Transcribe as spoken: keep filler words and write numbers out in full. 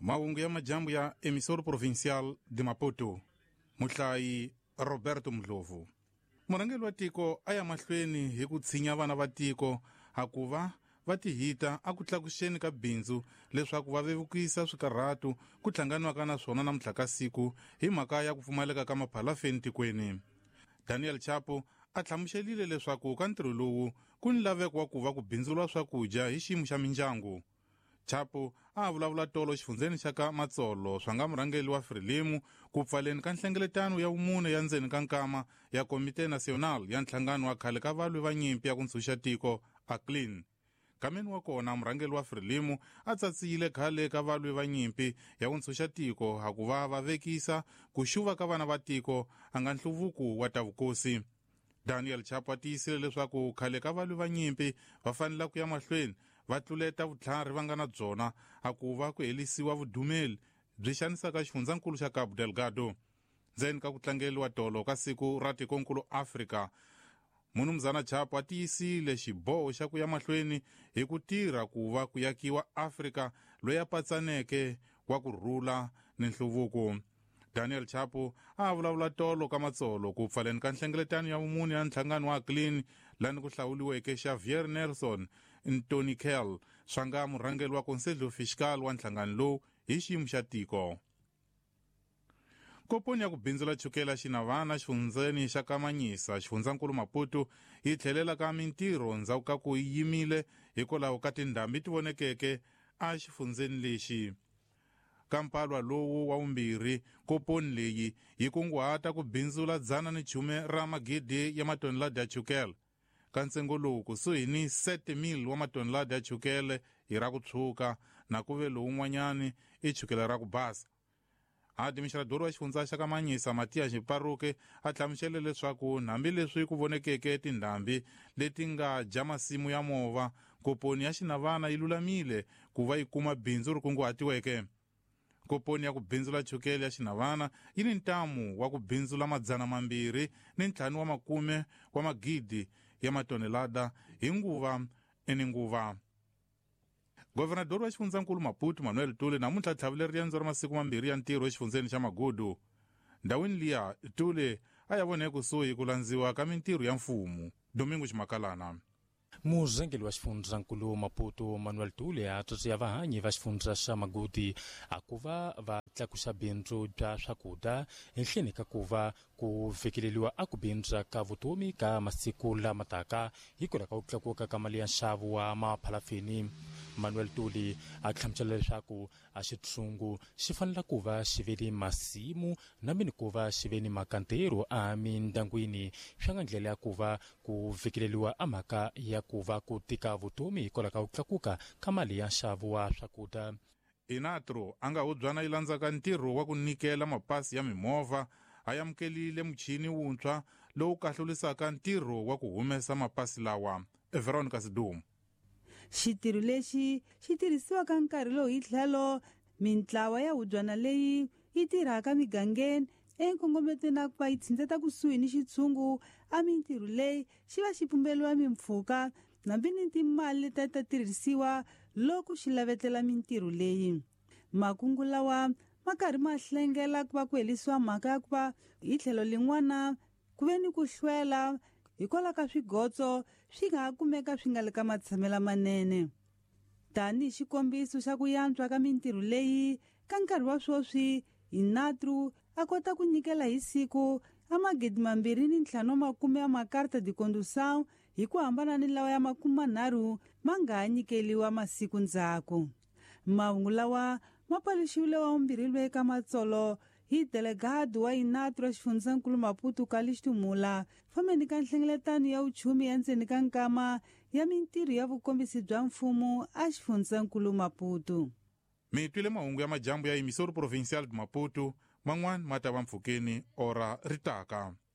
Mahungu ya majambu ya emissora provincial de Maputo. Muhlayi Roberto Mdlovu. Murangeli wa tiko aya mahlweni hi ku tshinya vana va tiko hakuva va tihita a ku tlakuxeni ka bindzu leswaku va vevukisa swikarhatu ku hlanganiwaka na swona namuntlha ka siku hi mhaka ya ku pfumaleka ka maphalafeni tikweni. Daniel Chapo a hlamuxelile leswaku ka ntirho lowu ku ni laveko wa ku va ku bindzuriwa swakudya hi xiyimo xa mindyangu. Chapo a vulavula tolo xifundzeni xa ka Matsolo swa nga murhangeli wa Frelimu ku pfaleni ka nhlengeletano ya vumune ya ndzeni ka nkama ya Komite Nacional ya nhlangano wa khale ka valwi va nyimpi ya ku ntshuxa tiko A C L I N. Kameni wa kona murhangeli wa Frelimu a tsatsiyile khale ka valwi va nyimpi ya ku ntshuxa tiko hakuva va vekisa ku xuva ka vana va tiko a nga nhluvuko wa ta vukosi. Daniel Chapo a tiyisile leswaku khale ka valwi va nyimpi va fanele ku ya mahlweni va tluleta vutlhari va nga na byona hakuva ku helisiwa vudumeli byi xanisaka xifundzankulu xa Cabo Delgado. Ndzeni ka ku tlangeliwa tolo ka siku ra tikonkulu Afrika, Munumzana Chapo a tiyisile xiboho xa ku ya mahlweni hi ku tirha ku va ku yakiwa Afrika loyi a patsaneke wa ku rhula ni nhluvuko. Daniel Chapo a vulavula tolo ka Matsolo ku pfaleni ka nhlengeletano ya vumune ya nhlangano wa A C L I N lani ku hlawuliweke Xavier Nelson Ntonikel swa nga murhangeli wa Conselho Fiscal wa nhlangano lowu hi xiyimo xa tiko. Koponi ya ku bindzula chukela xinavana xifundzeni xa Kamanyisa xifundzankulu Maputo yi tlhelela ka mintirho ndzhaku ka ku yimile hikwalaho ka tindhambi ti vonekeke a xifundzeni lexi. Ka mpalwa lowu wa vumbirhi koponi leyi yi kunguhata ku bindzula dzana ni chume ra magidi ya matonelada ya chukele. Ka ntsengo lowu kusuhi ni sete mil wa matonelada ya chukele hi ra ku tshuka na kuve lowun'wanyani i chukele ra ku basa. Administrador wa xifundza xa Kamanyisa Matias Xiparuke a hlamuxele leswaku hambileswi ku vonekeke tindhambi leti nga dya masimu ya mova, koponi ya xinavana yi lulamile ku va yi kuma bindzu ri kunguhatiweke. Koponi ya ku bindzula chukele ya xinavana yi ni ntamu wa ku bindzula madzana mambirhi ni ntlhanu wa makume wa magidi ya matonelada hi nguva ni nguva. Governador wa xifundzankulu Maputo Manuel Tule namuntlha tlhavile riendzo ra masiku mambirhi ya ntirho exifundzeni xa Magudu. Ndhawini liya Tule a ya vone kusuhi ku landziwa ka mintirho ya mfumo. Domingo Ximakalana. Murhangeli wa xifundzankulu Maputo Manuel Tule a tsotsoya vahanyi va xifundza xa Magudi a ku va va tlakuxa bindzu bya swakudya henhleni ka ku va ku vekeleliwa a ku bindza ka vutomi ka masiku lama taka hikwalaho ka ku tlakuka ka mali ya nxavo wa maphalafeni. Manuel Tuli a hlamusela leswaku a xitshungu xi fanele ku va xi ve ni masimu na mini ku va xi ve ni makantero a mindyangwini swa nga ndlela ya ku va ku vekeleliwa a mhaka ya ku va ku tika vutomi hikwalaho ka ku tlakuka ka mali ya nxavo wa swakudya. Inatro a nga hubyana yi landzaka ntirho wa ku nikela mapasi ya mimovha a yamukelile muchini wuntshwa lowu kahlulisaka ntirho wa ku humesa mapasi lawa. Veronica Sidum. Xitirho lexi xi tirhisiwaka nkarhi lowu hi tlhelo mintlawa ya hubyana leyi yi tirhaka migangeni enkongometweni na ku va yi tshindeta kusuhi ni xitshungu a mintirho leyi xi va xi pumbeliwa mimpfhuka nambi ni timali leti ta tirhisiwa loko xi lavetela mintirho leyi. Makungu lawa ma karhi ma hlengela ku va ku helisiwa mhaka ya ku va hi tlhelo lin'wana ku ve ni ku hlwela hikwalaho ka swigotso swi nga kumeka swi nga le ka matshamela manene. Tanihi xikombiso xa ku yantswa ka mintirho leyi ka nkarhi wa swoswi Inatru a kota ku nyikela hi siku a magidi mambirhi ni ntlhanu makume ya makarta de condução hi ku hambana ni lawa ya makume manharhu ma nga ha nyikeliwa masiku ndzhaku. Mahungu lawa ma paluxiwile wa vumbirhi lwe ka Matsolo hi delegado wa Inatru wa xifundzankulu Maputo Calixto Mula fambeni ka nhlengeletano ya uchumi ya ndzeni ka nkama ya mintirho ya vukombisi bya mfumo a xifundzankulu Maputo. Mi twile mahungu ya majambu ya emissora provincial de Maputo, man'wani ma ta va mpfhukeni ora ritaka.